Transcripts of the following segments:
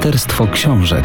Ministerstwo Książek.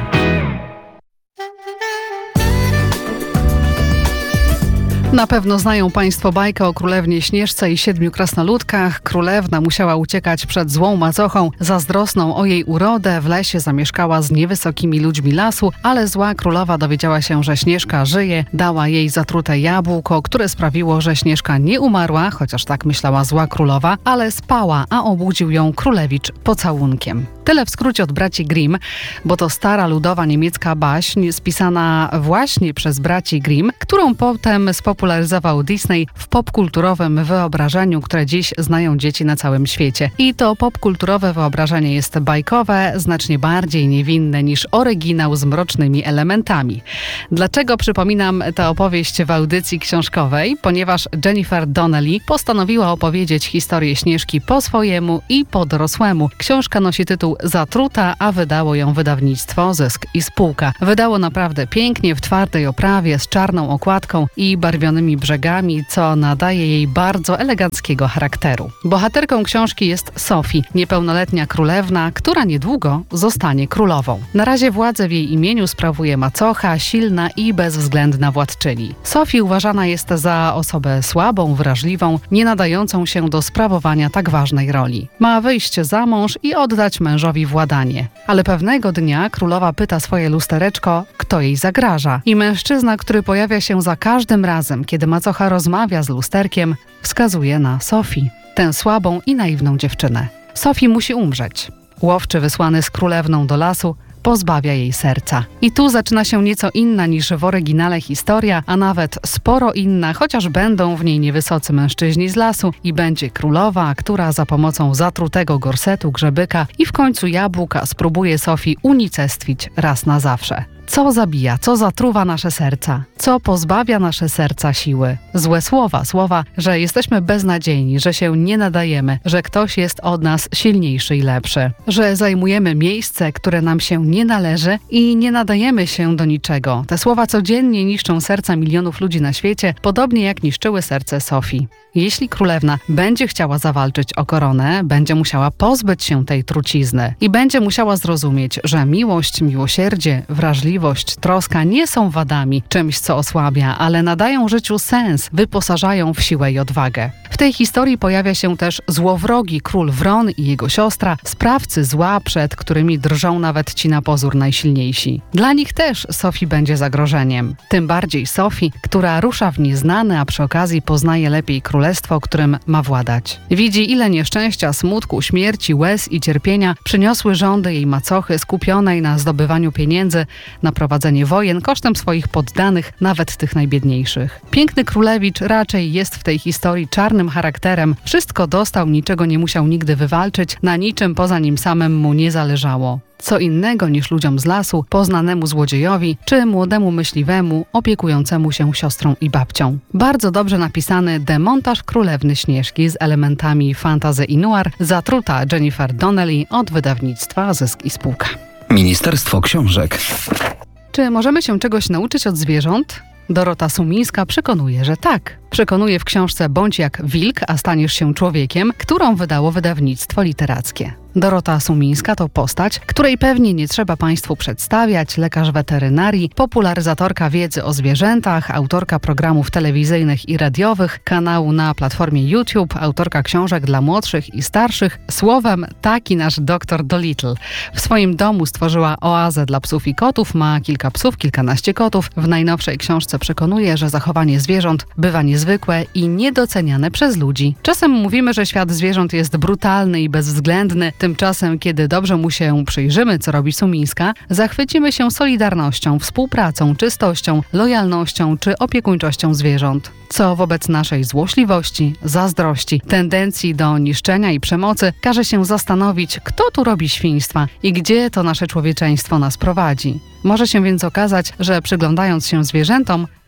Na pewno znają Państwo bajkę o królewnie Śnieżce i 7 krasnoludkach. Królewna musiała uciekać przed złą macochą, zazdrosną o jej urodę. W lesie zamieszkała z niewysokimi ludźmi lasu, ale zła królowa dowiedziała się, że Śnieżka żyje. Dała jej zatrute jabłko, które sprawiło, że Śnieżka nie umarła, chociaż tak myślała zła królowa, ale spała, a obudził ją królewicz pocałunkiem. Tyle w skrócie od braci Grimm, bo to stara ludowa niemiecka baśń spisana właśnie przez braci Grimm, którą potem spopularyzował Disney w popkulturowym wyobrażeniu, które dziś znają dzieci na całym świecie. I to popkulturowe wyobrażenie jest bajkowe, znacznie bardziej niewinne niż oryginał z mrocznymi elementami. Dlaczego przypominam tę opowieść w audycji książkowej? Ponieważ Jennifer Donnelly postanowiła opowiedzieć historię Śnieżki po swojemu i po dorosłemu. Książka nosi tytuł Zatruta, a wydało ją wydawnictwo Zysk i Spółka. Wydało naprawdę pięknie, w twardej oprawie, z czarną okładką i barwionymi brzegami, co nadaje jej bardzo eleganckiego charakteru. Bohaterką książki jest Sophie, niepełnoletnia królewna, która niedługo zostanie królową. Na razie władzę w jej imieniu sprawuje macocha, silna i bezwzględna władczyni. Sophie uważana jest za osobę słabą, wrażliwą, nie nadającą się do sprawowania tak ważnej roli. Ma wyjść za mąż i oddać mężowi władanie. Ale pewnego dnia królowa pyta swoje lustereczko, kto jej zagraża. I mężczyzna, który pojawia się za każdym razem, kiedy macocha rozmawia z lusterkiem, wskazuje na Sophie, tę słabą i naiwną dziewczynę. Sophie musi umrzeć. Łowczy wysłany z królewną do lasu pozbawia jej serca. I tu zaczyna się nieco inna niż w oryginale historia, a nawet sporo inna, chociaż będą w niej niewysocy mężczyźni z lasu i będzie królowa, która za pomocą zatrutego gorsetu, grzebyka i w końcu jabłka spróbuje Sophie unicestwić raz na zawsze. Co zabija, co zatruwa nasze serca, co pozbawia nasze serca siły. Złe słowa, że jesteśmy beznadziejni, że się nie nadajemy, że ktoś jest od nas silniejszy i lepszy, że zajmujemy miejsce, które nam się nie należy i nie nadajemy się do niczego. Te słowa codziennie niszczą serca milionów ludzi na świecie, podobnie jak niszczyły serce Sophie. Jeśli królewna będzie chciała zawalczyć o koronę, będzie musiała pozbyć się tej trucizny i będzie musiała zrozumieć, że miłość, miłosierdzie, wrażliwość, troska nie są wadami, czymś co osłabia, ale nadają życiu sens, wyposażają w siłę i odwagę. W tej historii pojawia się też złowrogi król Wron i jego siostra, sprawcy zła, przed którymi drżą nawet ci na pozór najsilniejsi. Dla nich też Sophie będzie zagrożeniem. Tym bardziej Sophie, która rusza w nieznane, a przy okazji poznaje lepiej królestwo, którym ma władać. Widzi, ile nieszczęścia, smutku, śmierci, łez i cierpienia przyniosły rządy jej macochy skupionej na zdobywaniu pieniędzy, na prowadzenie wojen kosztem swoich poddanych, nawet tych najbiedniejszych. Piękny królewicz raczej jest w tej historii czarnym charakterem. Wszystko dostał, niczego nie musiał nigdy wywalczyć, na niczym poza nim samym mu nie zależało. Co innego niż ludziom z lasu, poznanemu złodziejowi czy młodemu myśliwemu opiekującemu się siostrą i babcią. Bardzo dobrze napisany demontaż królewny Śnieżki z elementami fantasy i noir, zatruta Jennifer Donnelly od wydawnictwa Zysk i Spółka. Ministerstwo Książek. Czy możemy się czegoś nauczyć od zwierząt? Dorota Sumińska przekonuje, że tak. Przekonuje w książce Bądź jak wilk, a staniesz się człowiekiem, którą wydało wydawnictwo literackie. Dorota Sumińska to postać, której pewnie nie trzeba Państwu przedstawiać, lekarz weterynarii, popularyzatorka wiedzy o zwierzętach, autorka programów telewizyjnych i radiowych, kanału na platformie YouTube, autorka książek dla młodszych i starszych, słowem taki nasz doktor Dolittle. W swoim domu stworzyła oazę dla psów i kotów, ma kilka psów, kilkanaście kotów. W najnowszej książce przekonuje, że zachowanie zwierząt bywa niezwykłe i niedoceniane przez ludzi. Czasem mówimy, że świat zwierząt jest brutalny i bezwzględny, tymczasem, kiedy dobrze mu się przyjrzymy, co robi Sumińska, zachwycimy się solidarnością, współpracą, czystością, lojalnością czy opiekuńczością zwierząt. Co wobec naszej złośliwości, zazdrości, tendencji do niszczenia i przemocy każe się zastanowić, kto tu robi świństwa i gdzie to nasze człowieczeństwo nas prowadzi. Może się więc okazać, że przyglądając się zwierzętom,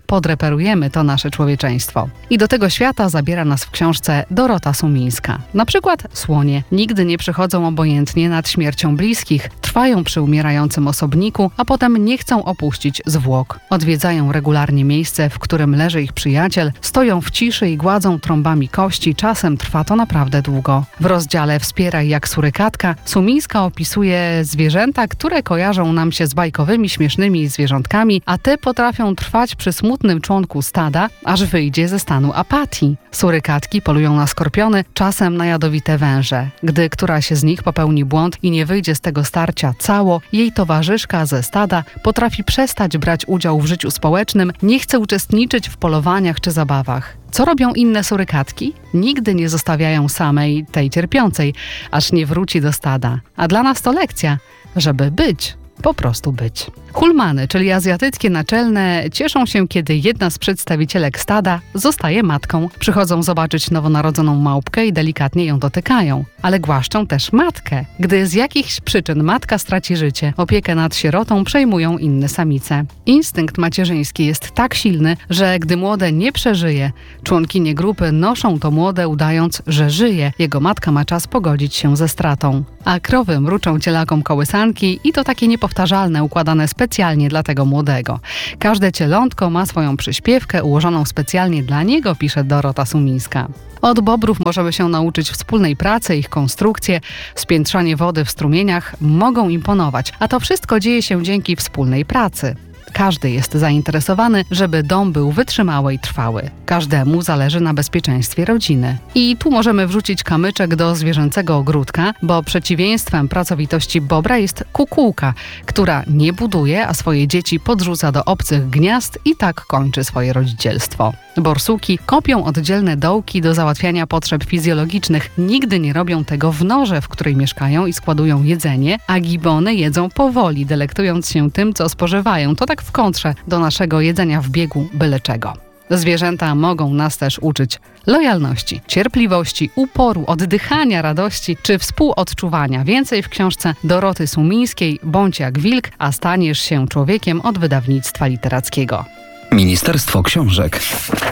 podreperujemy to nasze człowieczeństwo. I do tego świata zabiera nas w książce Dorota Sumińska. Na przykład słonie nigdy nie przechodzą obojętnie nad śmiercią bliskich, trwają przy umierającym osobniku, a potem nie chcą opuścić zwłok. Odwiedzają regularnie miejsce, w którym leży ich przyjaciel, stoją w ciszy i gładzą trąbami kości, czasem trwa to naprawdę długo. W rozdziale Wspieraj jak surykatka Sumińska opisuje zwierzęta, które kojarzą nam się z bajkowymi, śmiesznymi zwierzątkami, a te potrafią trwać przy smutnym członku stada, aż wyjdzie ze stanu apatii. Surykatki polują na skorpiony, czasem na jadowite węże. Gdy któraś z nich popełni błąd i nie wyjdzie z tego starcia cało, jej towarzyszka ze stada potrafi przestać brać udział w życiu społecznym, nie chce uczestniczyć w polowaniach czy zabawach. Co robią inne surykatki? Nigdy nie zostawiają samej tej cierpiącej, aż nie wróci do stada. A dla nas to lekcja, żeby być, po prostu być. Hulmany, czyli azjatyckie naczelne, cieszą się, kiedy jedna z przedstawicielek stada zostaje matką. Przychodzą zobaczyć nowonarodzoną małpkę i delikatnie ją dotykają. Ale głaszczą też matkę. Gdy z jakichś przyczyn matka straci życie, opiekę nad sierotą przejmują inne samice. Instynkt macierzyński jest tak silny, że gdy młode nie przeżyje, członkinie grupy noszą to młode, udając, że żyje. Jego matka ma czas pogodzić się ze stratą. A krowy mruczą cielakom kołysanki i to takie niepowtarzalne, układane specjalnie dla tego młodego. Każde cielątko ma swoją przyśpiewkę ułożoną specjalnie dla niego, pisze Dorota Sumińska. Od bobrów możemy się nauczyć wspólnej pracy, ich konstrukcje, spiętrzanie wody w strumieniach mogą imponować, a to wszystko dzieje się dzięki wspólnej pracy. Każdy jest zainteresowany, żeby dom był wytrzymały i trwały. Każdemu zależy na bezpieczeństwie rodziny. I tu możemy wrzucić kamyczek do zwierzęcego ogródka, bo przeciwieństwem pracowitości bobra jest kukułka, która nie buduje, a swoje dzieci podrzuca do obcych gniazd i tak kończy swoje rodzicielstwo. Borsuki kopią oddzielne dołki do załatwiania potrzeb fizjologicznych. Nigdy nie robią tego w norze, w której mieszkają i składują jedzenie, a gibony jedzą powoli, delektując się tym, co spożywają. To tak w kontrze do naszego jedzenia w biegu byle czego. Zwierzęta mogą nas też uczyć lojalności, cierpliwości, uporu, oddychania, radości czy współodczuwania. Więcej w książce Doroty Sumińskiej Bądź jak wilk, a staniesz się człowiekiem od wydawnictwa literackiego. Ministerstwo Książek.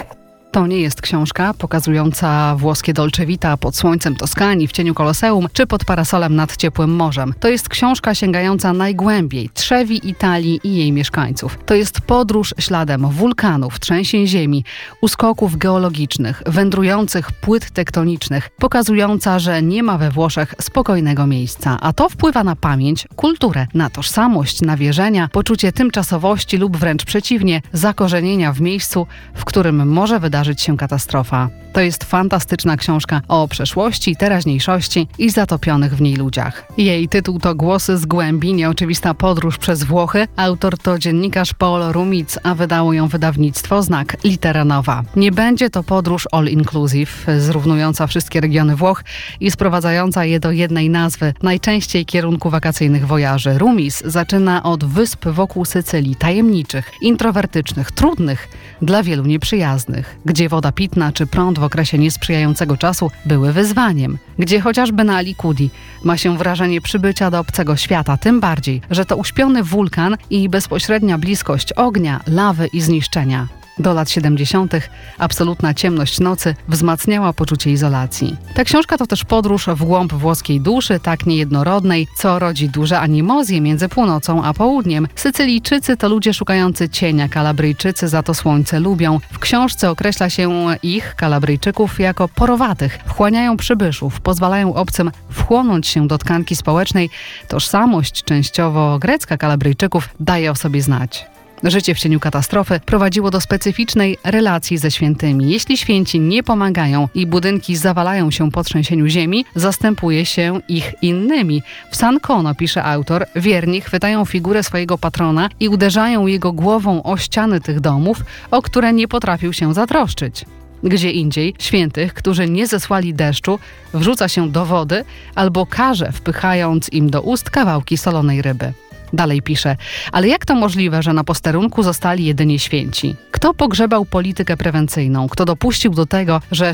To nie jest książka pokazująca włoskie Dolce Vita pod słońcem Toskanii, w cieniu Koloseum czy pod parasolem nad ciepłym morzem. To jest książka sięgająca najgłębiej Trzewi, Italii i jej mieszkańców. To jest podróż śladem wulkanów, trzęsień ziemi, uskoków geologicznych, wędrujących płyt tektonicznych, pokazująca, że nie ma we Włoszech spokojnego miejsca, a to wpływa na pamięć, kulturę, na tożsamość, na wierzenia, poczucie tymczasowości lub wręcz przeciwnie, zakorzenienia w miejscu, w którym może wydarzyć się katastrofa. To jest fantastyczna książka o przeszłości, teraźniejszości i zatopionych w niej ludziach. Jej tytuł to Głosy z głębi, nieoczywista podróż przez Włochy. Autor to dziennikarz Paolo Rumiz, a wydało ją wydawnictwo Znak Litera Nowa. Nie będzie to podróż all inclusive, zrównująca wszystkie regiony Włoch i sprowadzająca je do jednej nazwy, najczęściej kierunku wakacyjnych wojaży. Rumiz zaczyna od wysp wokół Sycylii, tajemniczych, introwertycznych, trudnych, dla wielu nieprzyjaznych, gdzie woda pitna czy prąd w okresie niesprzyjającego czasu były wyzwaniem, gdzie chociażby na Alicudi ma się wrażenie przybycia do obcego świata, tym bardziej, że to uśpiony wulkan i bezpośrednia bliskość ognia, lawy i zniszczenia. Do lat 70. absolutna ciemność nocy wzmacniała poczucie izolacji. Ta książka to też podróż w głąb włoskiej duszy, tak niejednorodnej, co rodzi duże animozje między północą a południem. Sycylijczycy to ludzie szukający cienia, Kalabryjczycy za to słońce lubią. W książce określa się ich, Kalabryjczyków, jako porowatych. Wchłaniają przybyszów, pozwalają obcym wchłonąć się do tkanki społecznej. Tożsamość częściowo grecka Kalabryjczyków daje o sobie znać. Życie w cieniu katastrofy prowadziło do specyficznej relacji ze świętymi. Jeśli święci nie pomagają i budynki zawalają się po trzęsieniu ziemi, zastępuje się ich innymi. W San Cono, pisze autor, wierni chwytają figurę swojego patrona i uderzają jego głową o ściany tych domów, o które nie potrafił się zatroszczyć. Gdzie indziej świętych, którzy nie zesłali deszczu, wrzuca się do wody albo karze, wpychając im do ust kawałki solonej ryby. Dalej pisze, ale jak to możliwe, że na posterunku zostali jedynie święci? Kto pogrzebał politykę prewencyjną? Kto dopuścił do tego, że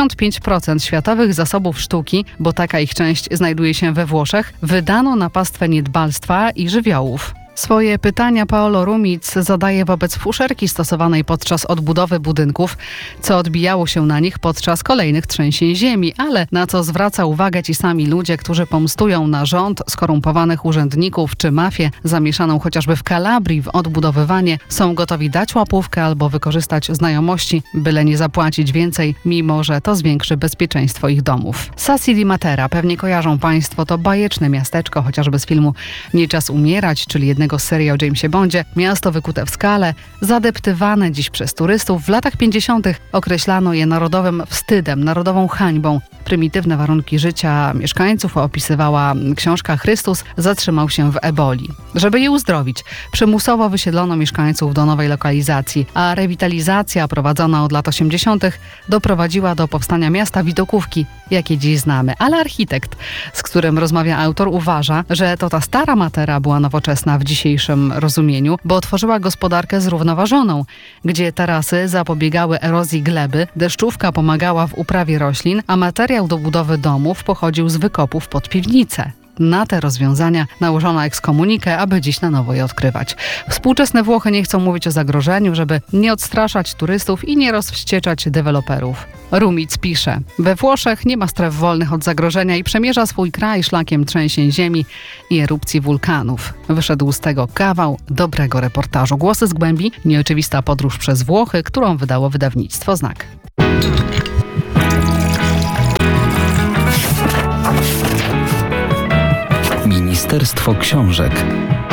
65% światowych zasobów sztuki, bo taka ich część znajduje się we Włoszech, wydano na pastwę niedbalstwa i żywiołów? Swoje pytania Paolo Rumic zadaje wobec fuszerki stosowanej podczas odbudowy budynków, co odbijało się na nich podczas kolejnych trzęsień ziemi, ale na co zwraca uwagę ci sami ludzie, którzy pomstują na rząd, skorumpowanych urzędników czy mafię zamieszaną chociażby w Kalabrii w odbudowywanie, są gotowi dać łapówkę albo wykorzystać znajomości, byle nie zapłacić więcej, mimo że to zwiększy bezpieczeństwo ich domów. Sassi di Matera, pewnie kojarzą Państwo, to bajeczne miasteczko, chociażby z filmu Nie czas umierać, czyli jednego z serii o Jamesie Bondzie. Miasto wykute w skale, zadeptywane dziś przez turystów. W latach 50. określano je narodowym wstydem, narodową hańbą. Prymitywne warunki życia mieszkańców opisywała książka Chrystus zatrzymał się w eboli. Żeby je uzdrowić, przymusowo wysiedlono mieszkańców do nowej lokalizacji, a rewitalizacja prowadzona od lat 80. doprowadziła do powstania miasta widokówki, jakie dziś znamy. Ale architekt, z którym rozmawia autor, uważa, że to ta stara Matera była nowoczesna w dzisiejszym rozumieniu, bo tworzyła gospodarkę zrównoważoną, gdzie tarasy zapobiegały erozji gleby, deszczówka pomagała w uprawie roślin, a materiał do budowy domów pochodził z wykopów pod piwnice. Na te rozwiązania nałożono ekskomunikę, aby dziś na nowo je odkrywać. Współczesne Włochy nie chcą mówić o zagrożeniu, żeby nie odstraszać turystów i nie rozwścieczać deweloperów. Rumic pisze: we Włoszech nie ma stref wolnych od zagrożenia i przemierza swój kraj szlakiem trzęsień ziemi i erupcji wulkanów. Wyszedł z tego kawał dobrego reportażu. Głosy z głębi, nieoczywista podróż przez Włochy, którą wydało wydawnictwo Znak. Ministerstwo Książek.